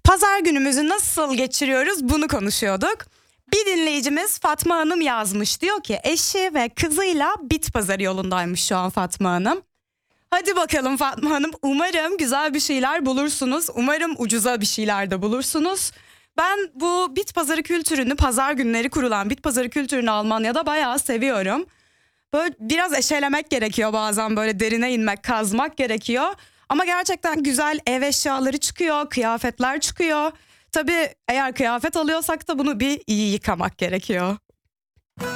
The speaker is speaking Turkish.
Pazar günümüzü nasıl geçiriyoruz bunu konuşuyorduk. Bir dinleyicimiz Fatma Hanım yazmış. Diyor ki eşi ve kızıyla bit pazarı yolundaymış şu an Fatma Hanım. Hadi bakalım Fatma Hanım, umarım güzel bir şeyler bulursunuz. Umarım ucuza bir şeyler de bulursunuz. Ben bu bit pazarı kültürünü, pazar günleri kurulan bit pazarı kültürünü Almanya'da bayağı seviyorum. Böyle biraz eşelemek gerekiyor bazen, böyle derine inmek, kazmak gerekiyor. Ama gerçekten güzel ev eşyaları çıkıyor, kıyafetler çıkıyor. Tabii eğer kıyafet alıyorsak da bunu bir iyi yıkamak gerekiyor.